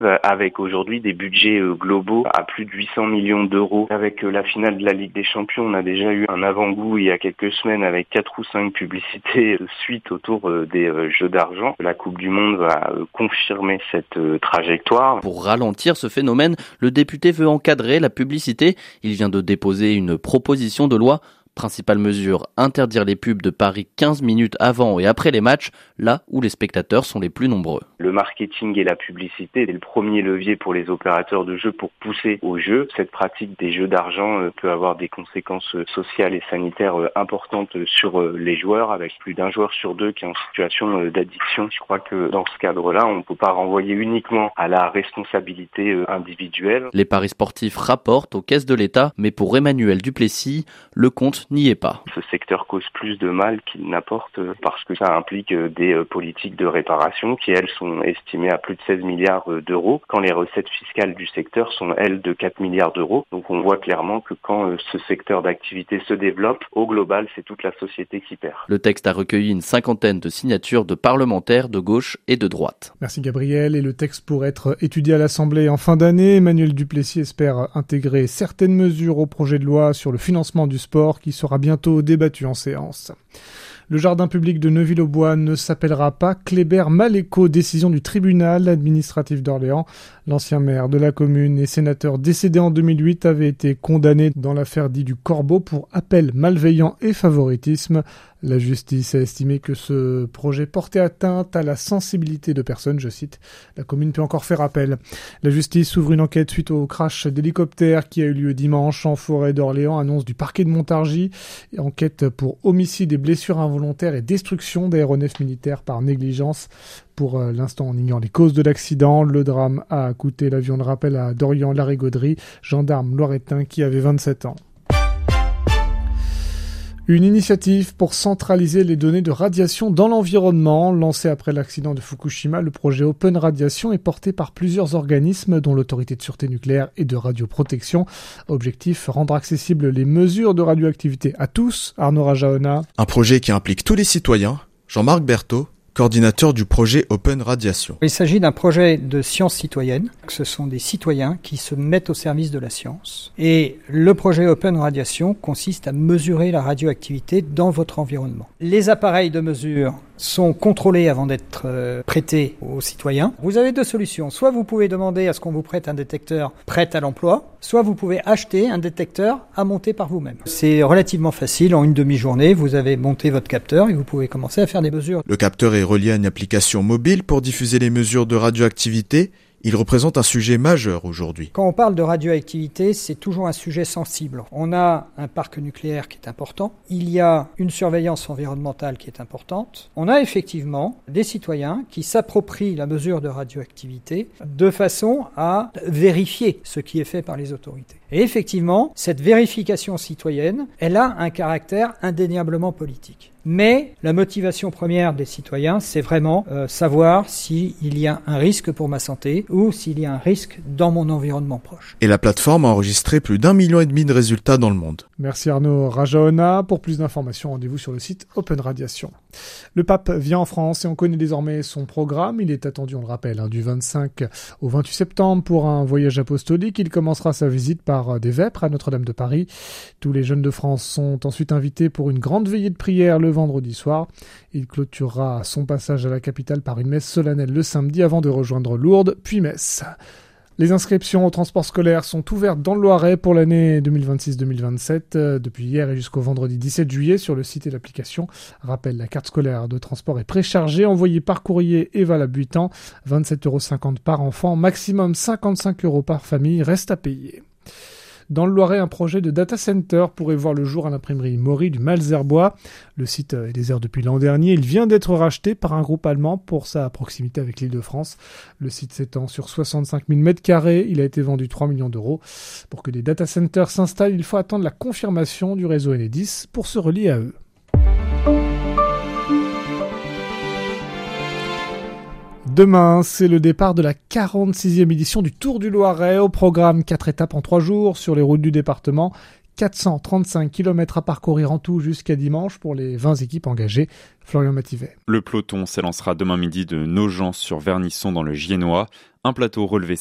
avec aujourd'hui des budgets globaux à plus de 800 millions d'euros. Avec la finale de la Ligue des Champions, on a déjà eu un avant-goût il y a quelques semaines avec 4 ou 5 publicités de suite autour des jeux d'argent. La Coupe du Monde va confirmer cette trajectoire. Pour ralentir ce phénomène, le député veut encadrer la publicité. Il vient de déposer une proposition de loi. Principale mesure, interdire les pubs de paris 15 minutes avant et après les matchs, là où les spectateurs sont les plus nombreux. Le marketing et la publicité est le premier levier pour les opérateurs de jeux pour pousser au jeu. Cette pratique des jeux d'argent peut avoir des conséquences sociales et sanitaires importantes sur les joueurs, avec plus d'un joueur sur deux qui est en situation d'addiction. Je crois que dans ce cadre-là, on ne peut pas renvoyer uniquement à la responsabilité individuelle. Les paris sportifs rapportent aux caisses de l'État, mais pour Emmanuel Duplessis, le compte n'y est pas. Ce secteur cause plus de mal qu'il n'apporte parce que ça implique des politiques de réparation qui, elles, sont estimées à plus de 16 milliards d'euros, quand les recettes fiscales du secteur sont, elles, de 4 milliards d'euros. Donc on voit clairement que quand ce secteur d'activité se développe, au global, c'est toute la société qui perd. Le texte a recueilli une 50aine de signatures de parlementaires de gauche et de droite. Merci Gabriel. Et le texte pourrait être étudié à l'Assemblée en fin d'année. Emmanuel Duplessis espère intégrer certaines mesures au projet de loi sur le financement du sport qui sera bientôt débattu en séance. Le jardin public de Neuville-aux-Bois ne s'appellera pas Kléber-Maléco, décision du tribunal administratif d'Orléans. L'ancien maire de la commune et sénateur décédé en 2008 avait été condamné dans l'affaire dite du Corbeau pour appel malveillant et favoritisme. La justice a estimé que ce projet portait atteinte à la sensibilité de personnes, je cite. La commune peut encore faire appel. La justice ouvre une enquête suite au crash d'hélicoptère qui a eu lieu dimanche en forêt d'Orléans, annonce du parquet de Montargis. Enquête pour homicide et blessures involontaires et destruction d'aéronefs militaires par négligence. Pour l'instant, on ignore les causes de l'accident. Le drame a coûté l'avion de rappel à Dorian Larigauderie, gendarme loiretain qui avait 27 ans. Une initiative pour centraliser les données de radiation dans l'environnement. Lancé après l'accident de Fukushima, le projet Open Radiation est porté par plusieurs organismes, dont l'Autorité de sûreté nucléaire et de radioprotection. Objectif, rendre accessibles les mesures de radioactivité à tous. Arnaud Rajaona. Un projet qui implique tous les citoyens. Jean-Marc Berthaud, coordinateur du projet Open Radiation. Il s'agit d'un projet de science citoyenne. Ce sont des citoyens qui se mettent au service de la science. Et le projet Open Radiation consiste à mesurer la radioactivité dans votre environnement. Les appareils de mesure sont contrôlés avant d'être prêtés aux citoyens. Vous avez deux solutions. Soit vous pouvez demander à ce qu'on vous prête un détecteur prêt à l'emploi, soit vous pouvez acheter un détecteur à monter par vous-même. C'est relativement facile. En une demi-journée, vous avez monté votre capteur et vous pouvez commencer à faire des mesures. Le capteur est relié à une application mobile pour diffuser les mesures de radioactivité. Il représente un sujet majeur aujourd'hui. Quand on parle de radioactivité, c'est toujours un sujet sensible. On a un parc nucléaire qui est important. Il y a une surveillance environnementale qui est importante. On a effectivement des citoyens qui s'approprient la mesure de radioactivité de façon à vérifier ce qui est fait par les autorités. Et effectivement, cette vérification citoyenne, elle a un caractère indéniablement politique. Mais la motivation première des citoyens, c'est vraiment savoir s'il y a un risque pour ma santé ou s'il y a un risque dans mon environnement proche. Et la plateforme a enregistré plus d'1,5 million de résultats dans le monde. Merci Arnaud Rajaona. Pour plus d'informations, rendez-vous sur le site Open Radiation. Le pape vient en France et on connaît désormais son programme. Il est attendu, on le rappelle, du 25 au 28 septembre pour un voyage apostolique. Il commencera sa visite par des vêpres à Notre-Dame de Paris. Tous les jeunes de France sont ensuite invités pour une grande veillée de prière le vendredi soir. Il clôturera son passage à la capitale par une messe solennelle le samedi avant de rejoindre Lourdes, puis Metz. Les inscriptions au transport scolaire sont ouvertes dans le Loiret pour l'année 2026-2027 depuis hier et jusqu'au vendredi 17 juillet sur le site et l'application. Rappel, la carte scolaire de transport est préchargée, envoyée par courrier et valable 8 ans, 27,50 € par enfant, maximum 55 € par famille, reste à payer. Dans le Loiret, un projet de data center pourrait voir le jour à l'imprimerie Maury du Malzerbois. Le site est désert depuis l'an dernier. Il vient d'être racheté par un groupe allemand pour sa proximité avec l'Île-de-France. Le site s'étend sur 65 000 m². Il a été vendu 3 millions d'euros. Pour que des data centers s'installent, il faut attendre la confirmation du réseau Enedis pour se relier à eux. Demain, c'est le départ de la 46e édition du Tour du Loiret. Au programme, 4 étapes en 3 jours sur les routes du département. 435 km à parcourir en tout jusqu'à dimanche pour les 20 équipes engagées. Florian Mativet. Le peloton s'élancera demain midi de Nogent sur Vernisson dans le Giennois. Un plateau relevé